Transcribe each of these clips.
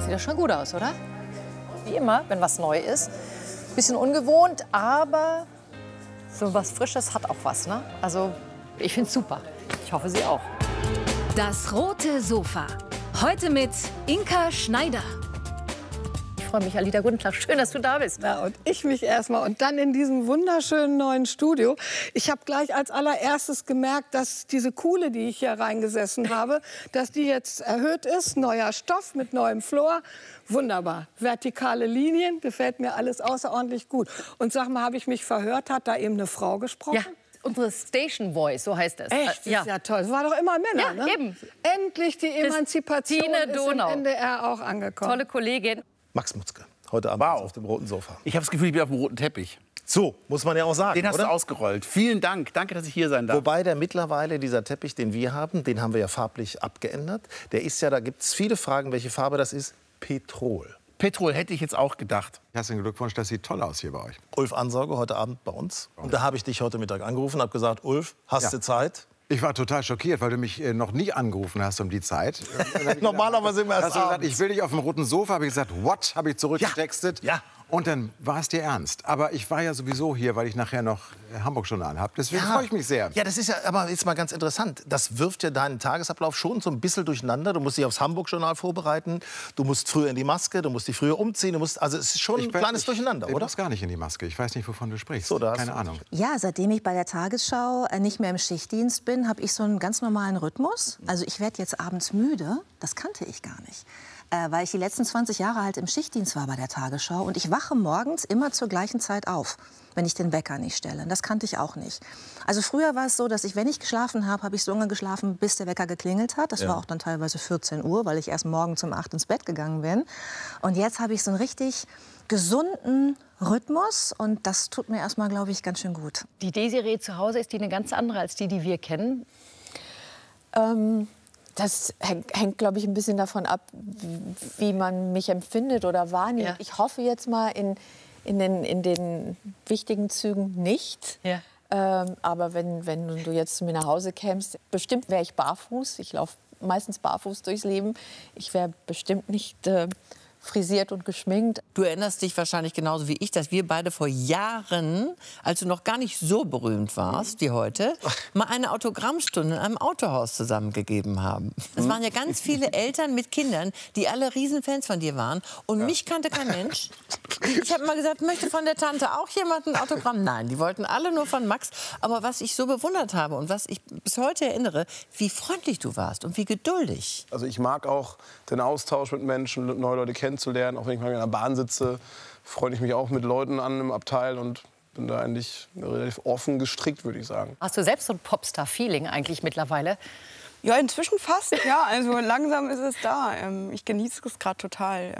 sieht ja schon gut aus, oder? Wie immer, wenn was neu ist. Bisschen ungewohnt, aber so was Frisches hat auch was, ne? Also, ich finde es super. Ich hoffe, Sie auch. Das rote Sofa. Heute mit Inka Schneider. Ich freue mich, Alida. Guten Tag. Schön, dass du da bist. Ja, und ich mich erstmal. Und dann in diesem wunderschönen neuen Studio. Ich habe gleich als allererstes gemerkt, dass diese Kuhle, die ich hier reingesessen habe, dass die jetzt erhöht ist. Neuer Stoff mit neuem Flor. Wunderbar. Vertikale Linien. Gefällt mir alles außerordentlich gut. Und sag mal, habe ich mich verhört? Hat da eben eine Frau gesprochen? Ja. Unsere Station Voice, so heißt es. Echt? Das ist ja toll. Das war doch immer Männer, ja, ne? Eben. Endlich die Emanzipation Christine Donau. ist im NDR auch angekommen. Tolle Kollegin. Max Mutzke, heute Abend auf dem roten Sofa. Ich habe das Gefühl, ich bin auf dem roten Teppich. So, muss man ja auch sagen, Den hast oder? du ausgerollt. Vielen Dank. Danke, dass ich hier sein darf. Wobei der mittlerweile, dieser Teppich, den wir haben, den haben wir ja farblich abgeändert. Der ist ja, da gibt es viele Fragen, welche Farbe das ist. Petrol. Petrol hätte ich jetzt auch gedacht. Herzlichen Glückwunsch, das sieht toll aus hier bei euch. Ulf Ansauge, heute Abend bei uns. Und da habe ich dich heute Mittag angerufen und habe gesagt, Ulf, hast du Zeit? Ich war total schockiert, weil du mich noch nie angerufen hast um die Zeit. Normalerweise immer erst hast du gesagt, abends. ich will dich auf dem roten Sofa. Habe ich gesagt, what? Habe ich zurückgetextet. Ja. Und dann war es dir ernst. Aber ich war ja sowieso hier, weil ich nachher noch Hamburg-Journal habe. Deswegen freue ich mich sehr. Ja, das ist ja aber jetzt mal ganz interessant. Das wirft ja deinen Tagesablauf schon so ein bisschen durcheinander. Du musst dich aufs Hamburg-Journal vorbereiten. Du musst früher in die Maske, du musst dich früher umziehen. Du musst, also es ist schon ein kleines Durcheinander, Ich oder? muss gar nicht in die Maske. Ich weiß nicht, wovon du sprichst. So, da hast Keine du- Ahnung. Ja, seitdem ich bei der Tagesschau nicht mehr im Schichtdienst bin, habe ich so einen ganz normalen Rhythmus. Also ich werde jetzt abends müde, das kannte ich gar nicht. Weil ich die letzten 20 Jahre halt im Schichtdienst war bei der Tagesschau. Und ich wache morgens immer zur gleichen Zeit auf, wenn ich den Wecker nicht stelle. Das kannte ich auch nicht. Also früher war es so, dass ich, wenn ich geschlafen habe, habe ich so lange geschlafen, bis der Wecker geklingelt hat. Das war auch dann teilweise 14 Uhr, weil ich erst morgens um 8 ins Bett gegangen bin. Und jetzt habe ich so einen richtig gesunden Rhythmus. Und das tut mir erstmal, glaube ich, ganz schön gut. Die Desiree zu Hause, ist die eine ganz andere als die wir kennen? Das hängt, glaube ich, ein bisschen davon ab, wie man mich empfindet oder wahrnimmt. Ja. Ich hoffe jetzt mal in den wichtigen Zügen nicht. Ja. Aber wenn du jetzt zu mir nach Hause kämst, bestimmt wäre ich barfuß. Ich laufe meistens barfuß durchs Leben. Ich wäre bestimmt nicht frisiert und geschminkt. Du erinnerst dich wahrscheinlich genauso wie ich, dass wir beide vor Jahren, als du noch gar nicht so berühmt warst wie heute, mal eine Autogrammstunde in einem Autohaus zusammengegeben haben. Das waren ja ganz viele Eltern mit Kindern, die alle Riesenfans von dir waren. Und mich kannte kein Mensch. Ich habe mal gesagt, möchte von der Tante auch jemand ein Autogramm? Nein, die wollten alle nur von Max. Aber was ich so bewundert habe und was ich bis heute erinnere, wie freundlich du warst und wie geduldig. Also ich mag auch den Austausch mit Menschen, neue Leute kennenzulernen. Auch wenn ich mal in der Bahn sitze, freue ich mich auch mit Leuten an im Abteil und bin da eigentlich relativ offen gestrickt, würde ich sagen. Hast du selbst so ein Popstar-Feeling eigentlich mittlerweile? Ja, inzwischen fast. Ja, also langsam ist es da. Ich genieße es gerade total.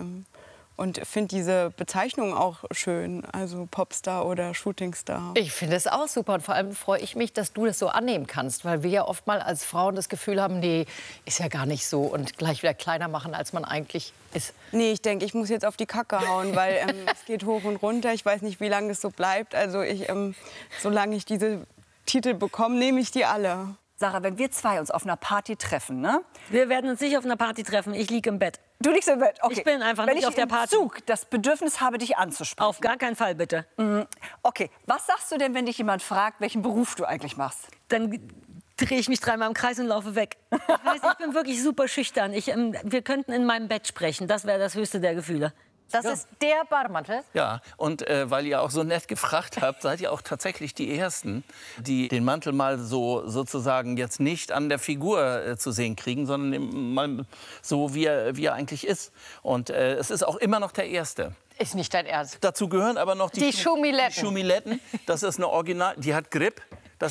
Und finde diese Bezeichnung auch schön, also Popstar oder Shootingstar. Ich finde es auch super und vor allem freue ich mich, dass du das so annehmen kannst, weil wir ja oft mal als Frauen das Gefühl haben, nee, ist ja gar nicht so und gleich wieder kleiner machen, als man eigentlich ist. Nee, ich denke, ich muss jetzt auf die Kacke hauen, weil es geht hoch und runter. Ich weiß nicht, wie lange es so bleibt. Also solange ich diese Titel bekomme, nehme ich die alle. Sarah, wenn wir zwei uns auf einer Party treffen, ne? Wir werden uns nicht auf einer Party treffen. Ich liege im Bett. Du liegst im Bett, okay. Ich bin einfach nicht auf der Party. Wenn ich im Zug das Bedürfnis habe, dich anzusprechen. Auf gar keinen Fall, bitte. Okay, was sagst du denn, wenn dich jemand fragt, welchen Beruf du eigentlich machst? Dann drehe ich mich dreimal im Kreis und laufe weg. Ich bin wirklich super schüchtern. Wir könnten in meinem Bett sprechen. Das wäre das höchste der Gefühle. Das ist der Bademantel. Ja, und weil ihr auch so nett gefragt habt, seid ihr auch tatsächlich die Ersten, die den Mantel mal so sozusagen jetzt nicht an der Figur zu sehen kriegen, sondern mal so, wie er eigentlich ist. Und es ist auch immer noch der Erste. Ist nicht dein Ernst. Dazu gehören aber noch Die Schumiletten. Die Schumiletten, das ist eine Original, die hat Grip.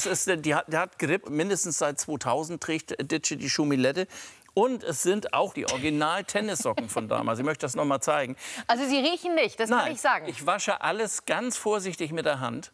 Der hat Grip, mindestens seit 2000 trägt Ditsche die Schumilette. Und es sind auch die Original-Tennissocken von damals. Ich möchte das noch mal zeigen. Also sie riechen nicht, das kann ich sagen. Ich wasche alles ganz vorsichtig mit der Hand.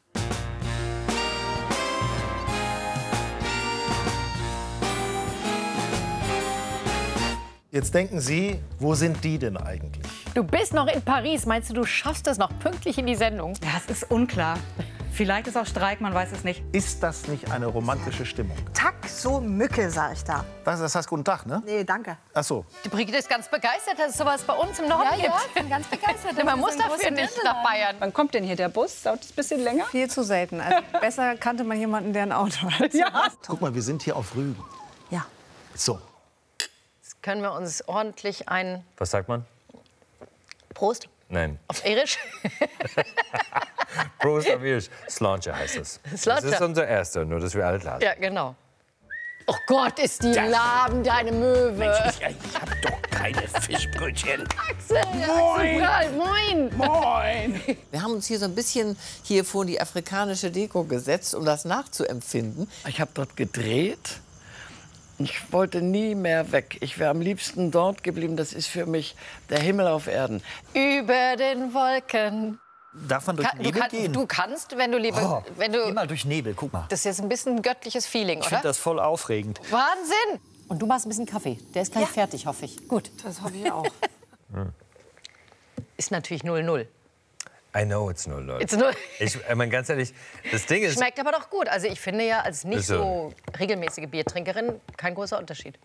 Jetzt denken Sie, wo sind die denn eigentlich? Du bist noch in Paris. Meinst du, du schaffst es noch pünktlich in die Sendung? Ja, es ist unklar. Vielleicht ist auch Streik, man weiß es nicht. Ist das nicht eine romantische Stimmung? Taxo-Mücke, sag ich da. Das heißt guten Tag, ne? Nee, danke. Ach so. Die Brigitte ist ganz begeistert, dass es sowas bei uns im Norden gibt. Ja, ich bin ganz begeistert. Man muss dafür nicht nach Bayern. Wann kommt denn hier der Bus? Dauert es ein bisschen länger? Viel zu selten. Also besser kannte man jemanden, der ein Auto hat. Ja. Guck mal, wir sind hier auf Rügen. Ja. So. Jetzt können wir uns ordentlich ein... Was sagt man? Prost. Nein. Auf Irisch. Prost auf Irisch. Sláinte heißt es. Sláinte. Das ist unser erster, nur dass wir alle klar sind. Ja, genau. Oh Gott, ist die lahm, deine Möwe. Mensch, ich hab doch keine Fischbrötchen. Axel, moin. Moin. Wir haben uns hier so ein bisschen hier vor die afrikanische Deko gesetzt, um das nachzuempfinden. Ich habe dort gedreht. Ich wollte nie mehr weg. Ich wäre am liebsten dort geblieben. Das ist für mich der Himmel auf Erden. Über den Wolken. Darf man durch Nebel gehen? Du kannst, wenn du lieber... Geh mal durch Nebel, guck mal. Das ist jetzt ein bisschen ein göttliches Feeling, Ich oder? finde das voll aufregend. Wahnsinn! Und du machst ein bisschen Kaffee. Der ist gleich fertig, hoffe ich. Gut. Das hoffe ich auch. Ist natürlich 0-0. I know it's 0-0. It's 0. Ich meine, ganz ehrlich, das Ding ist... Schmeckt aber doch gut. Also ich finde ja, als nicht Ist so. so regelmäßige Biertrinkerin kein großer Unterschied.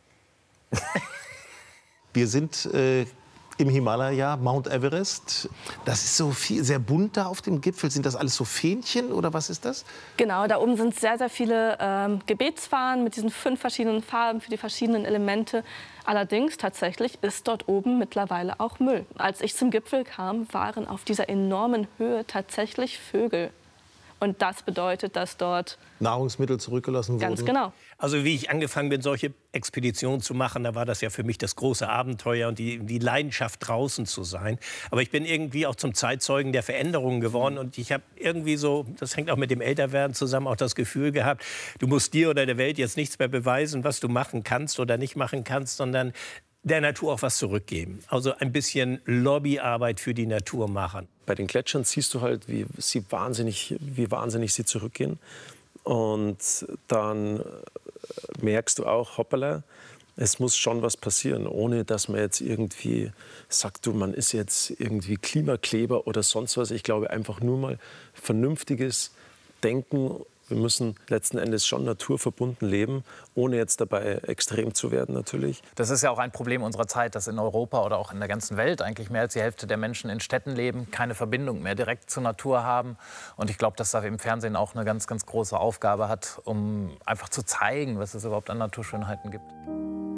Wir sind im Himalaya, Mount Everest. Das ist so viel, sehr bunt da auf dem Gipfel. Sind das alles so Fähnchen oder was ist das? Genau, da oben sind sehr, sehr viele Gebetsfahnen mit diesen 5 verschiedenen Farben für die verschiedenen Elemente. Allerdings tatsächlich ist dort oben mittlerweile auch Müll. Als ich zum Gipfel kam, waren auf dieser enormen Höhe tatsächlich Vögel. Und das bedeutet, dass dort... Nahrungsmittel zurückgelassen wurden? Ganz genau. Also wie ich angefangen bin, solche Expeditionen zu machen, da war das ja für mich das große Abenteuer und die Leidenschaft, draußen zu sein. Aber ich bin irgendwie auch zum Zeitzeugen der Veränderungen geworden. Und ich habe irgendwie so, das hängt auch mit dem Älterwerden zusammen, auch das Gefühl gehabt, du musst dir oder der Welt jetzt nichts mehr beweisen, was du machen kannst oder nicht machen kannst, sondern der Natur auch was zurückgeben. Also ein bisschen Lobbyarbeit für die Natur machen. Bei den Gletschern siehst du halt, wie wahnsinnig sie zurückgehen. Und dann merkst du auch, hoppala, es muss schon was passieren, ohne dass man jetzt irgendwie sagt, du, man ist jetzt irgendwie Klimakleber oder sonst was. Ich glaube einfach nur mal vernünftiges Denken. Wir müssen letzten Endes schon naturverbunden leben, ohne jetzt dabei extrem zu werden natürlich. Das ist ja auch ein Problem unserer Zeit, dass in Europa oder auch in der ganzen Welt eigentlich mehr als die Hälfte der Menschen in Städten leben, keine Verbindung mehr direkt zur Natur haben. Und ich glaube, dass da im Fernsehen auch eine ganz, ganz große Aufgabe hat, um einfach zu zeigen, was es überhaupt an Naturschönheiten gibt.